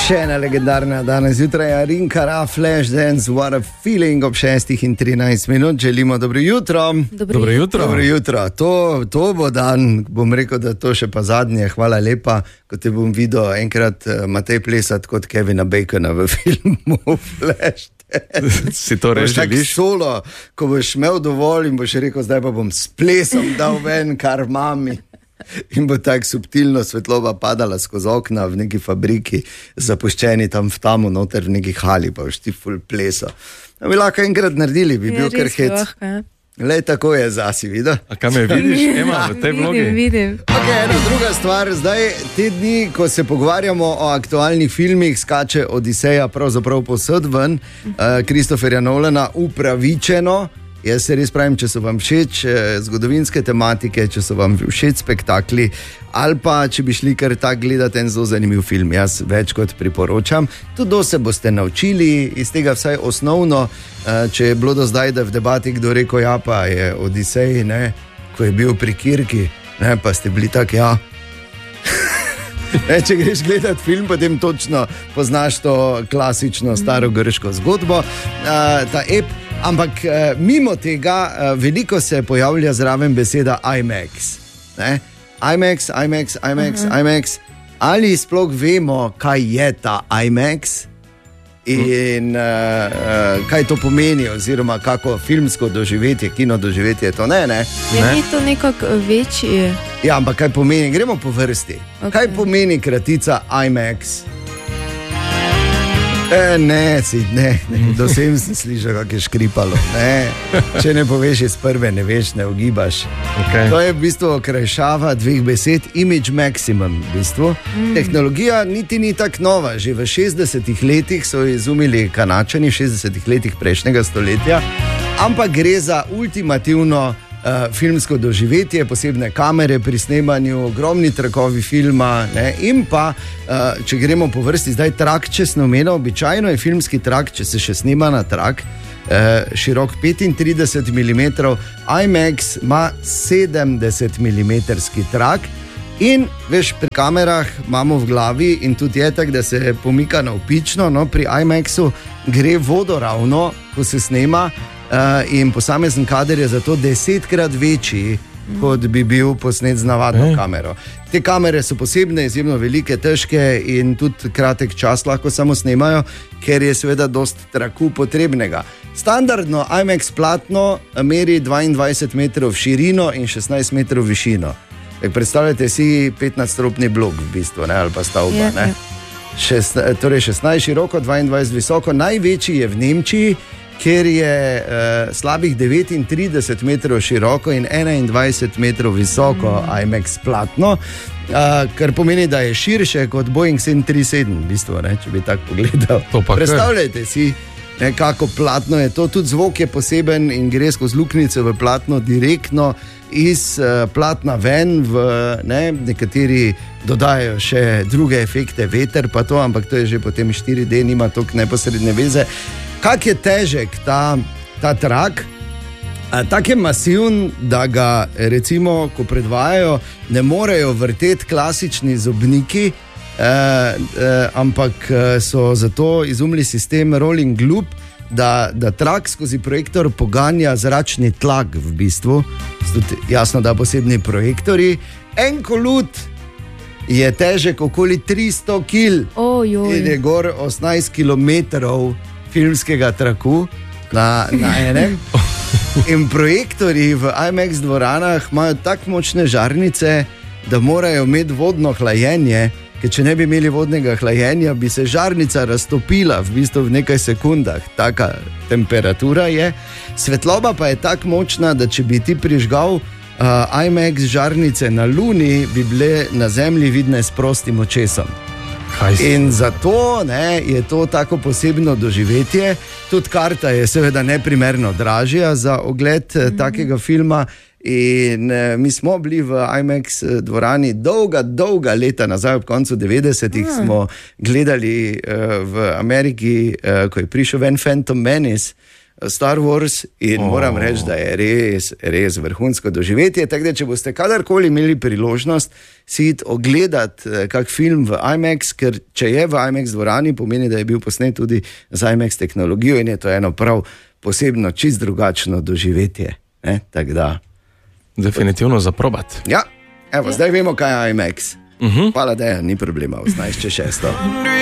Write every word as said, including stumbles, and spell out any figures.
Še ena legendarna danes zjutraj, Arinka Ra, Flashdance, What a Feeling ob šestih in trinajst minut. Želimo dobro jutro. Dobro, dobro jutro. Dobro jutro. To, to bo dan, bom rekel, da to še pa zadnje. Hvala lepa, ko te bom videl enkrat Matej plesati kot Kevina Bacona v filmu Flashdance. Si to res želiš? Solo, ko boš imel dovolj in boš rekel, zdaj pa bom s plesom dal ven, kar mami. In bo tako subtilno svetloba padala skozi okna v neki fabriki, zapuščeni tam v tamu noter v neki hali, pa boš ti ful plesa. No, bi lahko enkrat naredili, bi bil kar hec. Le tako je zasi, videl? A kaj me vidiš, Ema, v tej vlogi? Vidim, vidim. Ok, ena druga stvar, zdaj te dni, ko se pogovarjamo o aktualnih filmih, skače Odiseja pravzaprav posod ven, Christopherja uh, Nolana, upravičeno. Jaz se res pravim, če so vam všeč zgodovinske tematike, če so vam všeč spektakli, ali pa če bi šli kar tak gledati en zelo zanimiv film, jaz več kot priporočam. Tudi se boste naučili iz tega vsaj osnovno, če je bilo do zdaj, da v debati kdo rekel, ja pa je Odisej, ne, ko je bil pri Kirki, ne, pa ste bili tak, ja. Ne, če greš gledati film, potem točno poznaš to klasično staro grško zgodbo, ta ep. Ampak mimo tega veliko se pojavlja zraven beseda IMAX. Ne? IMAX, IMAX, IMAX, uh-huh. IMAX. Ali sploh vemo, kaj je ta IMAX in uh, kaj to pomeni, oziroma kako filmsko doživetje, kino doživetje to ne, ne? Je ne? To nekako večje? Ja, ampak kaj pomeni? Gremo po vrsti. Okay. Kaj pomeni kratica IMAX? E, ne, si, ne, ne, do sem sem slišal, kako je škripalo. Ne, če ne poveš iz prve, ne veš, ne ugibaš. Okay. To je v bistvu okrajšava dveh besed, image maximum. V bistvu. Mm. Tehnologija niti ni tako nova. Že v šestdesetih letih so izumili Kanačani, v šestdesetih letih prejšnjega stoletja, ampak gre za ultimativno Uh, filmsko doživetje, posebne kamere pri snemanju, ogromni trakovi filma, ne? In pa, uh, če gremo po vrsti, zdaj trak, če snomeno, običajno je filmski trak, če se še snema na trak, uh, širok petintrideset milimetrov, IMAX ima sedemdeset milimetrski trak in, veš, pri kamerah imamo v glavi in tudi je tak, da se pomika navpično, no, pri IMAXu gre vodoravno, ko se snema, Uh, in posamezen kader je zato desetkrat večji, mm. kot bi bil posnet z navadno e. kamero. Te kamere so posebne, izjemno velike, težke in tudi kratek čas lahko samo snemajo, ker je seveda dost traku potrebnega. Standardno IMAX platno meri dvaindvajset metrov širino in šestnajst metrov višino. Tak predstavljate si petnadstropni blok v bistvu, ne, ali pa stavba. Yeah, ne? Yeah. Šest, torej šestnajst široko, dvaindvajset visoko, največji je v Nemčiji, kjer je uh, slabih devetintrideset metrov široko in enaindvajset metrov visoko mm. IMAX platno, uh, kar pomeni, da je širše kot Boeing sedem tri sedem, v bistvu, ne, če bi tako pogledal. Predstavljajte si, ne, kako platno je to, tudi zvok je poseben in gre skozi luknjice v platno direktno iz uh, platna ven, v, ne, nekateri dodajajo še druge efekte, veter pa to, ampak to je že potem štiri D, nima toliko neposredne veze. Kak je težek ta, ta trak? Tak je masivn, da ga recimo, ko predvajajo, ne morejo vrteti klasični zobniki, eh, eh, ampak so zato izumili sistem Rolling Loop, da, da trak skozi projektor poganja zračni tlak v bistvu. Tudi jasno, da posebni projektori. En kolut je težek okoli tristo kilogramov in je gor osemnajst kilometrov filmskega traku na, na enem. In projektorji v IMAX dvoranah imajo tako močne žarnice, da morajo imeti vodno hlajenje, ker če ne bi imeli vodnega hlajenja, bi se žarnica raztopila v bistvu v nekaj sekundah. Taka temperatura je. Svetloba pa je tako močna, da če bi ti prižgal uh, IMAX žarnice na Luni, bi bile na Zemlji vidne s prostim očesom. In zato, ne, je to tako posebno doživetje. Tudi karta je seveda neprimerno dražja za ogled mm-hmm. takega filma. In eh, mi smo bili v IMAX dvorani dolga, dolga leta nazaj, ob koncu devetdesetih mm. smo gledali eh, v Ameriki, eh, ko je prišel ven Phantom Menace, Star Wars in oh. moram reči, da je res, res vrhunsko doživetje. Tako da, če boste kadarkoli imeli priložnost si iti ogledati kak film v IMAX, ker če je v IMAX dvorani, pomeni, da je bil posnet tudi z IMAX tehnologijo in je to eno prav posebno, čist drugačno doživetje. Ne? Tako da. Definitivno za probat. Ja, evo, ja. Zdaj vemo, kaj je IMAX. Uh-huh. Hvala, da je, ni problema, oznaš če šesto.